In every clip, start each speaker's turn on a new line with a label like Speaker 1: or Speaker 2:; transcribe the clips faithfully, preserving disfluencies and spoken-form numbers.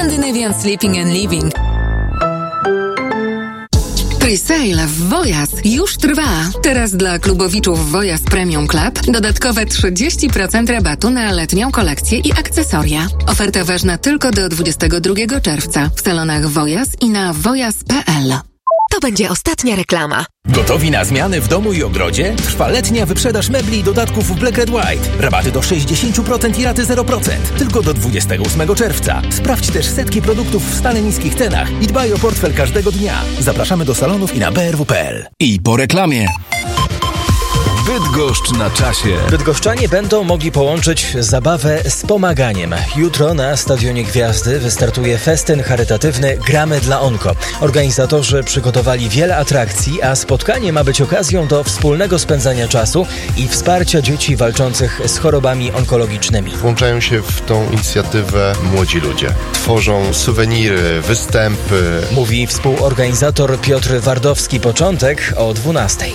Speaker 1: Scandinavian Sleeping and Living. Pre-sale w Wojas już trwa. Teraz dla klubowiczów Wojas Premium Club dodatkowe trzydzieści procent rabatu na letnią kolekcję i akcesoria. Oferta ważna tylko do dwudziestego drugiego czerwca w salonach Wojas i na wojas kropka p l.
Speaker 2: To będzie ostatnia reklama.
Speaker 3: Gotowi na zmiany w domu i ogrodzie? Trwa letnia wyprzedaż mebli i dodatków w Black and White. Rabaty do sześćdziesiąt procent i raty zero procent. Tylko do dwudziestego ósmego czerwca. Sprawdź też setki produktów w stale niskich cenach i dbaj o portfel każdego dnia. Zapraszamy do salonów i na b r w kropka p l.
Speaker 4: I po reklamie. Bydgoszcz na czasie.
Speaker 5: Bydgoszczanie będą mogli połączyć zabawę z pomaganiem. Jutro na Stadionie Gwiazdy wystartuje festyn charytatywny Gramy dla Onko. Organizatorzy przygotowali wiele atrakcji, a spotkanie ma być okazją do wspólnego spędzania czasu i wsparcia dzieci walczących z chorobami onkologicznymi.
Speaker 6: Włączają się w tą inicjatywę młodzi ludzie. Tworzą suweniry, występy.
Speaker 5: Mówi współorganizator Piotr Wardowski. Początek o dwunastej.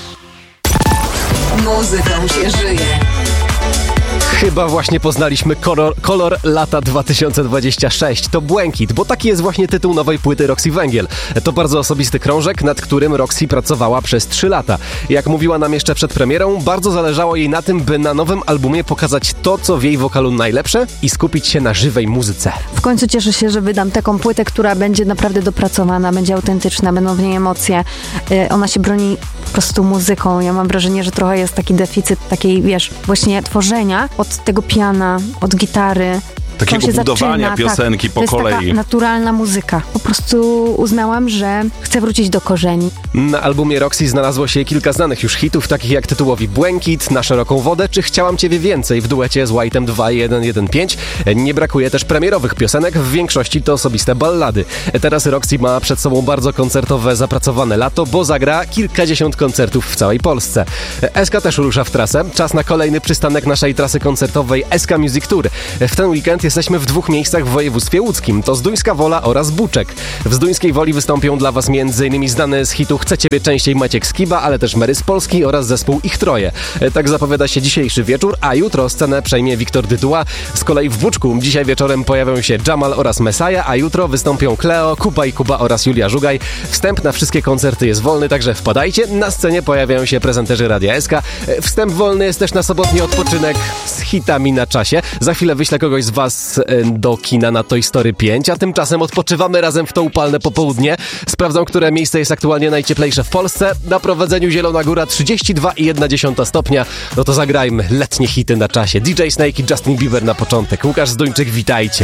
Speaker 1: Muzyką się żyje.
Speaker 7: Chyba właśnie poznaliśmy kolor, kolor lata dwa tysiące dwudziestego szóstego. To Błękit, bo taki jest właśnie tytuł nowej płyty Roxy Węgiel. To bardzo osobisty krążek, nad którym Roxy pracowała przez trzy lata. Jak mówiła nam jeszcze przed premierą, bardzo zależało jej na tym, by na nowym albumie pokazać to, co w jej wokalu najlepsze i skupić się na żywej muzyce.
Speaker 8: W końcu cieszę się, że wydam taką płytę, która będzie naprawdę dopracowana, będzie autentyczna, będą w niej emocje. Yy, ona się broni po prostu muzyką. Ja mam wrażenie, że trochę jest taki deficyt takiej, wiesz, właśnie tworzenia od tego piana, od gitary.
Speaker 4: Takiego
Speaker 8: się
Speaker 4: budowania
Speaker 8: zaczyna,
Speaker 4: piosenki
Speaker 8: tak.
Speaker 4: po
Speaker 8: to jest
Speaker 4: kolei.
Speaker 8: Taka naturalna muzyka. Po prostu uznałam, że chcę wrócić do korzeni.
Speaker 7: Na albumie Roxy znalazło się kilka znanych już hitów, takich jak tytułowi Błękit, Na szeroką wodę, czy Chciałam Ciebie więcej w duecie z White'em dwa jeden jeden pięć. Nie brakuje też premierowych piosenek, w większości to osobiste ballady. Teraz Roxy ma przed sobą bardzo koncertowe, zapracowane lato, bo zagra kilkadziesiąt koncertów w całej Polsce. S K też rusza w trasę. Czas na kolejny przystanek naszej trasy koncertowej S K Music Tour. W ten weekend jesteśmy w dwóch miejscach w województwie łódzkim. To Zduńska Wola oraz Buczek. W Zduńskiej Woli wystąpią dla Was m.in. znany z hitu Chcę Ciebie częściej Maciek Skiba, ale też Mary z Polski oraz zespół Ich Troje. Tak zapowiada się dzisiejszy wieczór, a jutro scenę przejmie Wiktor Dyduła. Z kolei w Buczku dzisiaj wieczorem pojawią się Jamal oraz Messiah, a jutro wystąpią Kleo, Kuba i Kuba oraz Julia Żugaj. Wstęp na wszystkie koncerty jest wolny, także wpadajcie. Na scenie pojawiają się prezenterzy Radia S K. Wstęp wolny jest też na sobotni odpoczynek z hitami na czasie. Za chwilę wyślę kogoś z Was do kina na Toy Story pięć, a tymczasem odpoczywamy razem w to upalne popołudnie. Sprawdzam, które miejsce jest aktualnie najcieplejsze w Polsce. Na prowadzeniu Zielona Góra trzydzieści dwa i jedna dziesiąta stopnia. No to zagrajmy letnie hity na czasie. D J Snake i Justin Bieber na początek. Łukasz Zduńczyk, witajcie.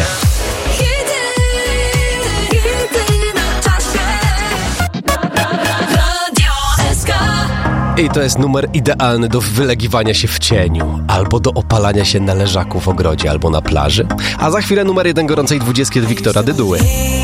Speaker 7: I to jest numer idealny do wylegiwania się w cieniu, albo do opalania się na leżaku w ogrodzie, albo na plaży. A za chwilę numer jeden gorącej dwudziestki od Wiktora Dyduły.